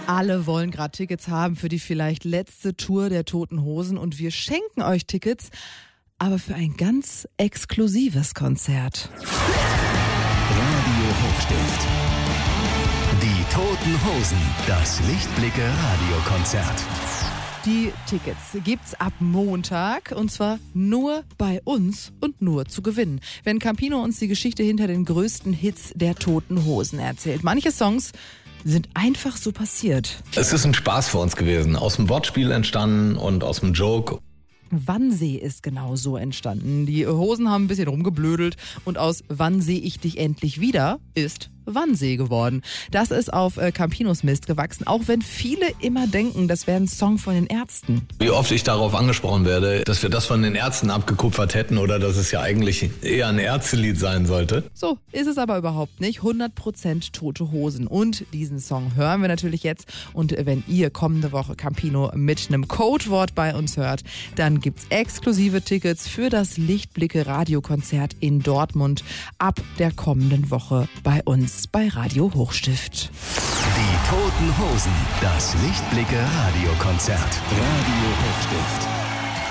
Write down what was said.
Alle wollen gerade Tickets haben für die vielleicht letzte Tour der Toten Hosen und wir schenken euch Tickets, aber für ein ganz exklusives Konzert. Radio Hochstift. Die Toten Hosen, das Lichtblicke Radiokonzert. Die Tickets gibt's ab Montag und zwar nur bei uns und nur zu gewinnen. Wenn Campino uns die Geschichte hinter den größten Hits der Toten Hosen erzählt. Manche Songs sind einfach so passiert. Es ist ein Spaß für uns gewesen, aus dem Wortspiel entstanden und aus dem Joke. Wannsee ist genau so entstanden. Die Hosen haben ein bisschen rumgeblödelt und aus Wann seh ich dich endlich wieder ist Wannsee geworden. Das ist auf Campinos Mist gewachsen, auch wenn viele immer denken, das wäre ein Song von den Ärzten. Wie oft ich darauf angesprochen werde, dass wir das von den Ärzten abgekupfert hätten oder dass es ja eigentlich eher ein Ärztelied sein sollte. So ist es aber überhaupt nicht. 100% Tote Hosen. Und diesen Song hören wir natürlich jetzt. Und wenn ihr kommende Woche Campino mit einem Codewort bei uns hört, dann gibt's exklusive Tickets für das Lichtblicke Radiokonzert in Dortmund ab der kommenden Woche bei uns bei Radio Hochstift. Die Toten Hosen, das Lichtblicke Radiokonzert. Radio Hochstift.